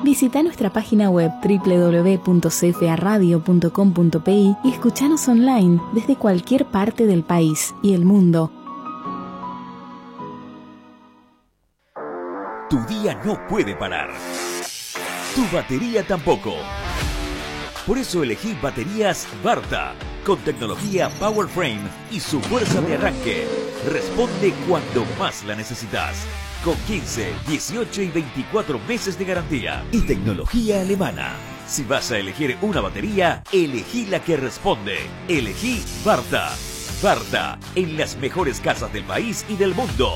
Visita nuestra página web www.cfaradio.com.pi y escuchanos online desde cualquier parte del país y el mundo. Tu día no puede parar. Tu batería tampoco. Por eso elegí baterías Varta, con tecnología PowerFrame y su fuerza de arranque. Responde cuando más la necesitas. Con 15, 18 y 24 meses de garantía. Y tecnología alemana. Si vas a elegir una batería, elegí la que responde. Elegí Varta. Varta, en las mejores casas del país y del mundo.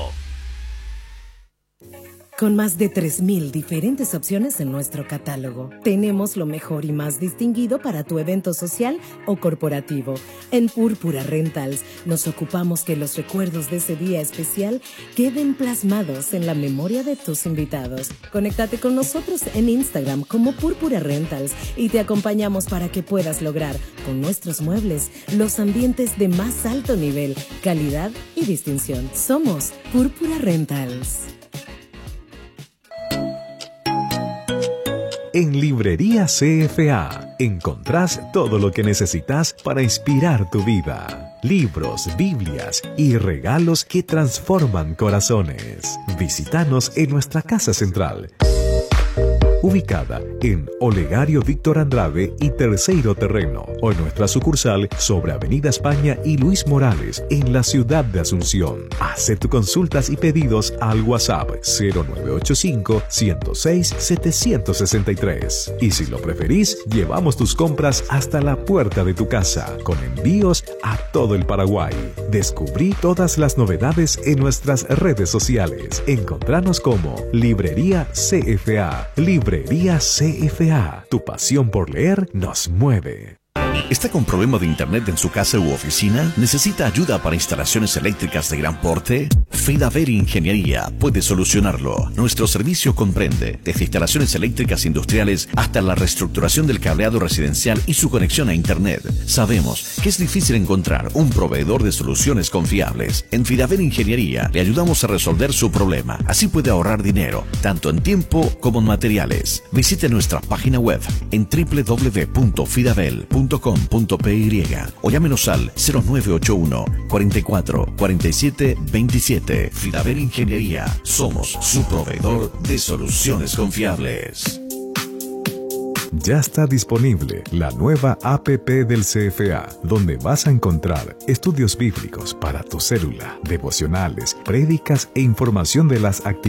Con más de 3.000 diferentes opciones en nuestro catálogo, tenemos lo mejor y más distinguido para tu evento social o corporativo. En Púrpura Rentals nos ocupamos que los recuerdos de ese día especial queden plasmados en la memoria de tus invitados. Conéctate con nosotros en Instagram como Púrpura Rentals y te acompañamos para que puedas lograr con nuestros muebles los ambientes de más alto nivel, calidad y distinción. Somos Púrpura Rentals. En Librería CFA encontrás todo lo que necesitas para inspirar tu vida. Libros, Biblias y regalos que transforman corazones. Visítanos en nuestra casa central, ubicada en Olegario Víctor Andrade y Terceiro Terreno, o en nuestra sucursal sobre Avenida España y Luis Morales, en la ciudad de Asunción. Haz tus consultas y pedidos al WhatsApp 0985-106-763. Y si lo preferís, llevamos tus compras hasta la puerta de tu casa, con envíos a todo el Paraguay. Descubrí todas las novedades en nuestras redes sociales. Encontranos como Librería CFA. Librería CFA. Tu pasión por leer nos mueve. ¿Está con problema de internet en su casa u oficina? ¿Necesita ayuda para instalaciones eléctricas de gran porte? Fidaver Ingeniería puede solucionarlo. Nuestro servicio comprende desde instalaciones eléctricas industriales hasta la reestructuración del cableado residencial y su conexión a internet. Sabemos que es difícil encontrar un proveedor de soluciones confiables. En Fidaver Ingeniería le ayudamos a resolver su problema. Así puede ahorrar dinero, tanto en tiempo como en materiales. Visite nuestra página web en www.fidavel.com.py o llámenos al 0981 44 47 27. Fidaver Ingeniería. Somos su proveedor de soluciones confiables. Ya está disponible la nueva APP del CFA, donde vas a encontrar estudios bíblicos para tu célula, devocionales, prédicas e información de las actividades